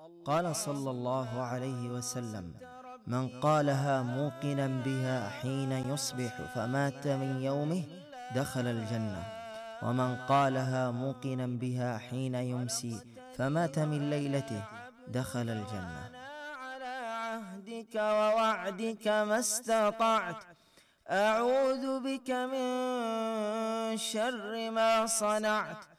قال صلى الله عليه وسلم: من قالها موقنا بها حين يصبح فمات من يومه دخل الجنة، ومن قالها موقنا بها حين يمسي فمات من ليلته دخل الجنة. على عهدك ووعدك ما استطعت، أعوذ بك من شر ما صنعت،